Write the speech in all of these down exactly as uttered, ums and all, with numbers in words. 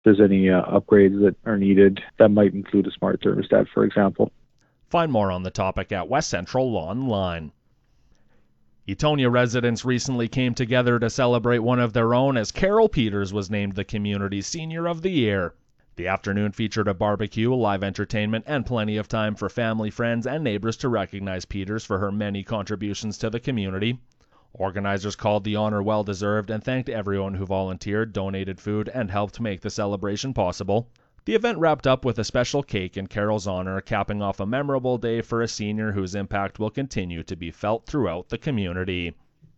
there's any uh, upgrades that are needed. That might include a smart thermostat, for example. Find more on the topic at West Central Online. Etonia residents recently came together to celebrate one of their own as Carol Peters was named the community's Senior of the Year. The afternoon featured a barbecue, live entertainment, and plenty of time for family, friends, and neighbors to recognize Peters for her many contributions to the community. Organizers called the honor well-deserved and thanked everyone who volunteered, donated food, and helped make the celebration possible. The event wrapped up with a special cake in Carol's honor, capping off a memorable day for a senior whose impact will continue to be felt throughout the community.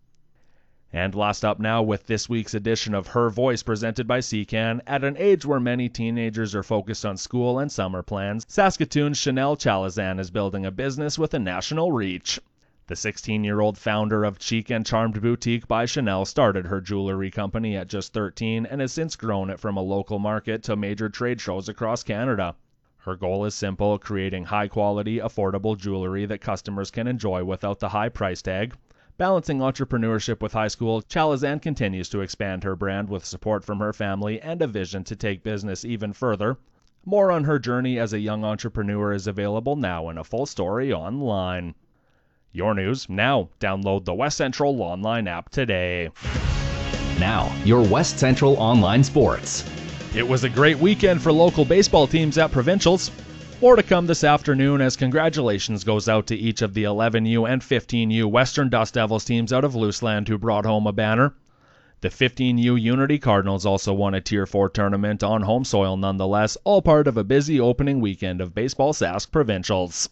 And last up now with this week's edition of Her Voice presented by C C A N. At an age where many teenagers are focused on school and summer plans, Saskatoon's Chanel Chalazan is building a business with a national reach. The sixteen-year-old founder of Chic and Charmed Boutique by Chanel started her jewelry company at just thirteen and has since grown it from a local market to major trade shows across Canada. Her goal is simple, creating high-quality, affordable jewelry that customers can enjoy without the high price tag. Balancing entrepreneurship with high school, Chalazan continues to expand her brand with support from her family and a vision to take business even further. More on her journey as a young entrepreneur is available now in a full story online. Your news now. Download the West Central Online app today. Now, your West Central Online Sports. It was a great weekend for local baseball teams at provincials. More to come this afternoon as congratulations goes out to each of the eleven U and fifteen U Western Dust Devils teams out of Looseland who brought home a banner. The fifteen U Unity Cardinals also won a Tier four tournament on home soil nonetheless, all part of a busy opening weekend of Baseball Sask Provincials.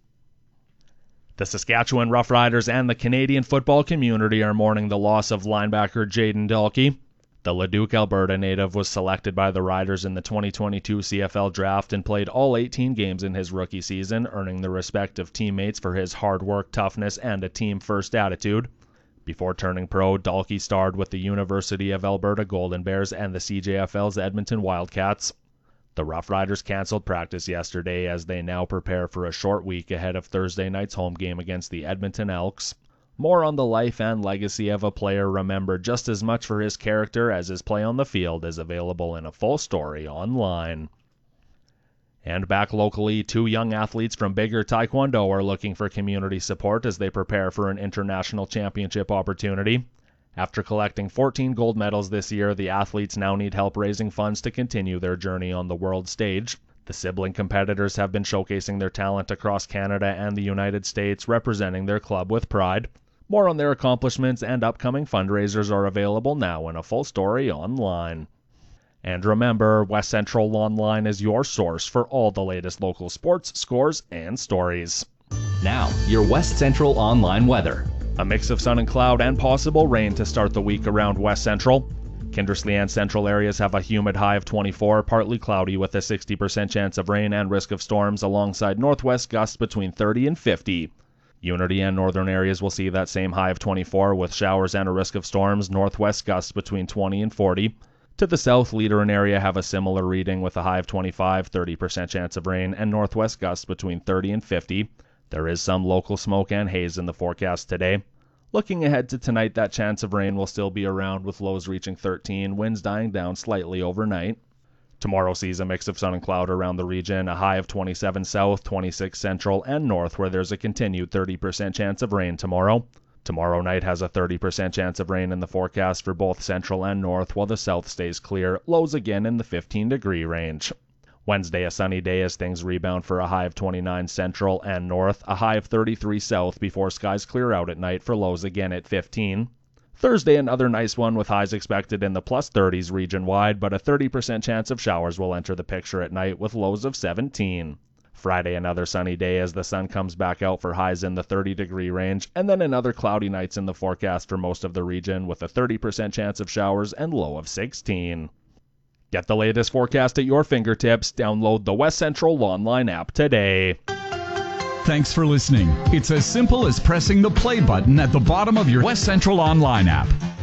The Saskatchewan Roughriders and the Canadian football community are mourning the loss of linebacker Jaden Dalkey. The Leduc, Alberta native was selected by the Riders in the twenty twenty-two C F L draft and played all eighteen games in his rookie season, earning the respect of teammates for his hard work, toughness, and a team-first attitude. Before turning pro, Dalkey starred with the University of Alberta Golden Bears and the C J F L's Edmonton Wildcats. The Roughriders canceled practice yesterday as they now prepare for a short week ahead of Thursday night's home game against the Edmonton Elks. More on the life and legacy of a player remembered just as much for his character as his play on the field is available in a full story online. And back locally, two young athletes from Bigger Taekwondo are looking for community support as they prepare for an international championship opportunity. After collecting fourteen gold medals this year, the athletes now need help raising funds to continue their journey on the world stage. The sibling competitors have been showcasing their talent across Canada and the United States, representing their club with pride. More on their accomplishments and upcoming fundraisers are available now in a full story online. And remember, West Central Online is your source for all the latest local sports, scores, and stories. Now, your West Central Online weather. A mix of sun and cloud and possible rain to start the week around West Central. Kindersley and central areas have a humid high of twenty-four, partly cloudy with a sixty percent chance of rain and risk of storms alongside northwest gusts between thirty and fifty. Unity and northern areas will see that same high of twenty-four with showers and a risk of storms, northwest gusts between twenty and forty. To the south, Leader and area have a similar reading with a high of twenty-five, thirty percent chance of rain, and northwest gusts between thirty and fifty. There is some local smoke and haze in the forecast today. Looking ahead to tonight, that chance of rain will still be around with lows reaching thirteen, winds dying down slightly overnight. Tomorrow sees a mix of sun and cloud around the region, a high of twenty-seven south, twenty-six central, and north where there's a continued thirty percent chance of rain tomorrow. Tomorrow night has a thirty percent chance of rain in the forecast for both central and north while the south stays clear, lows again in the fifteen degree range. Wednesday a sunny day as things rebound for a high of twenty-nine central and north, a high of thirty-three south before skies clear out at night for lows again at fifteen. Thursday another nice one with highs expected in the plus thirties region-wide, but a thirty percent chance of showers will enter the picture at night with lows of seventeen. Friday another sunny day as the sun comes back out for highs in the thirty degree range, and then another cloudy nights in the forecast for most of the region with a thirty percent chance of showers and low of sixteen. Get the latest forecast at your fingertips. Download the West Central Online app today. Thanks for listening. It's as simple as pressing the play button at the bottom of your West Central Online app.